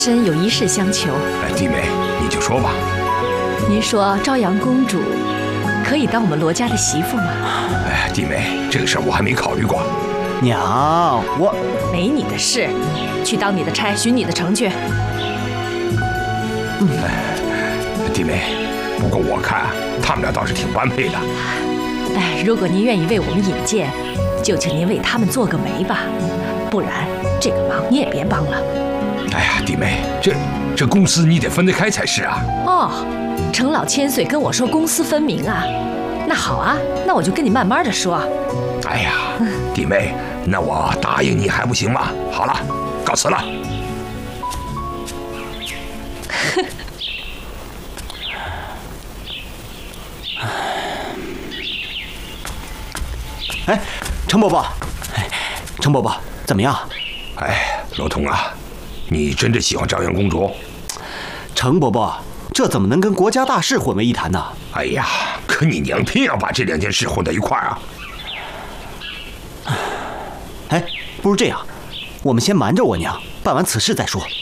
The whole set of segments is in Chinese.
真有一事相求。 弟妹，你就说吧。 您说朝阳公主可以当我们罗家的媳妇吗？ 弟妹，这个事儿我还没考虑过。 娘，我没你的事，去当你的差，寻你的成去。 弟妹，不过我看他们俩倒是挺般配的。 如果您愿意为我们引荐，就请您为他们做个媒吧，不然这个忙你也别帮了。 弟妹，这公私你得分得开才是啊。 程老千岁跟我说公私分明啊。那好啊，那我就跟你慢慢的说。 弟妹，那我答应你还不行吗？好了，告辞了。 程伯伯，程伯伯怎么样？ 罗通啊，你真的喜欢朝阳公主？ 程伯伯，这怎么能跟国家大事混为一谈呢？ 可你娘偏要把这两件事混在一块儿啊！ 不如这样，我们先瞒着我娘，办完此事再说。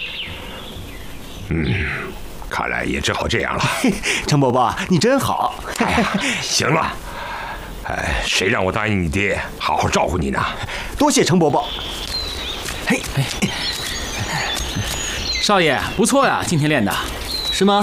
看来也只好这样了。 程伯伯，你真好。 行了。谁让我答应你爹好好照顾你呢？ 多谢程伯伯。 少爷不错呀，今天练的。 是吗？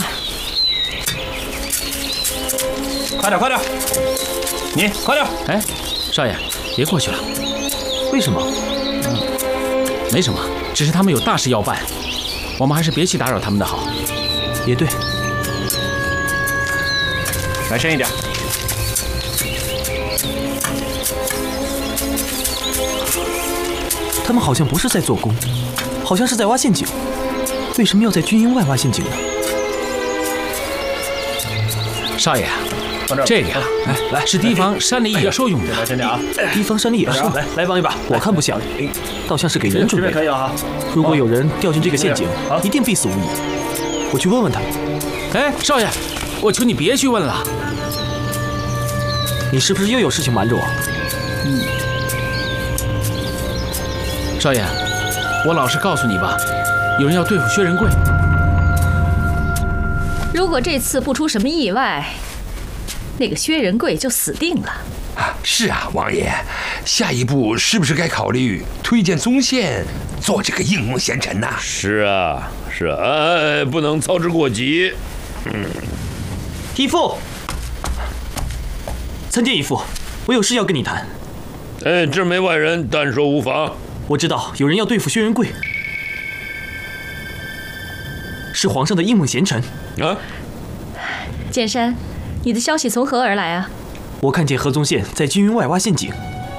快点！你快点！ 少爷别过去了。 为什么？ 没什么，只是他们有大事要办，我们还是别去打扰他们的好。 也对。 来深一点。 他们好像不是在做工，好像是在挖陷阱。为什么要在军营外挖陷阱呢？ 少爷，这个呀，是提防山里野兽用的。 来深点啊！ 提防山里野兽， 来帮一把。 我看不像，倒像是给人准备的。 可以啊！ 如果有人掉进这个陷阱，一定必死无疑。我去问问他。 少爷，我求你别去问了。 你是不是又有事情瞒着我？ 少爷，我老实告诉你吧，有人要对付薛仁贵。 如果这次不出什么意外，那个薛仁贵就死定了。 是啊，王爷，下一步是不是该考虑推荐宗宪做这个应梦贤臣呢？ 是啊，不能操之过急。 义父，参见义父，我有事要跟你谈。 这没外人，但说无妨。 我知道有人要对付薛仁贵，是皇上的应梦贤臣。 剑山，你的消息从何而来啊？ 我看见何宗宪在军营外挖陷阱。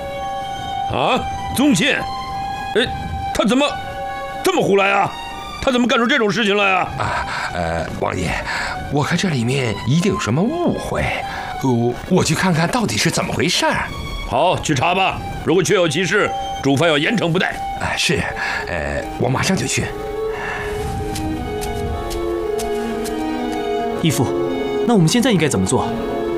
宗宪？他怎么这么胡来啊？他怎么干出这种事情来啊？ 王爷，我看这里面一定有什么误会，我去看看到底是怎么回事。 好，去查吧。如果确有其事，主犯要严惩不贷。 是，我马上就去。 义父，那我们现在应该怎么做？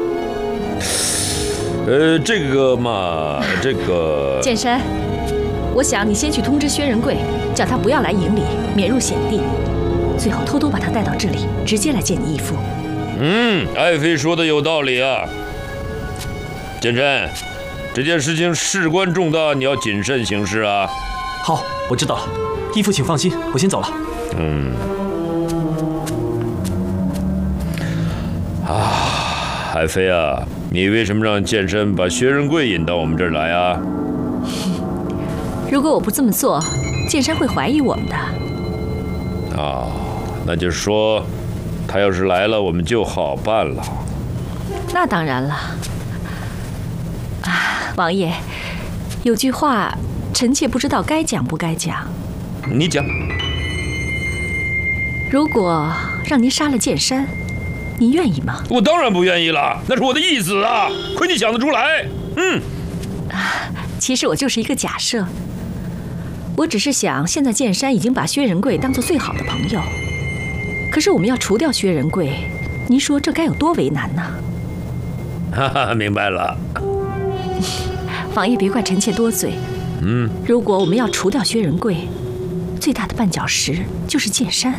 这个剑山，我想你先去通知薛仁贵，叫他不要来营里，免入险地，最后偷偷把他带到这里，直接来见你义父。 爱妃说的有道理啊。剑山，这件事情事关重大，你要谨慎行事啊。 好，我知道了。义父请放心，我先走了。 爱妃啊，你为什么让剑山把薛仁贵引到我们这儿来啊？ 如果我不这么做，剑山会怀疑我们的。 那就说，他要是来了，我们就好办了。 那当然了。王爷，有句话，臣妾不知道该讲不该讲。 你讲。 如果让您杀了剑山，您愿意吗？ 我当然不愿意了，那是我的意思啊！亏你想得出来。 其实我就是一个假设，我只是想，现在剑山已经把薛仁贵当作最好的朋友，可是我们要除掉薛仁贵，您说这该有多为难呢？ 明白了。 王爷别怪臣妾多嘴。如果我们要除掉薛仁贵，最最大的绊脚石就是剑山。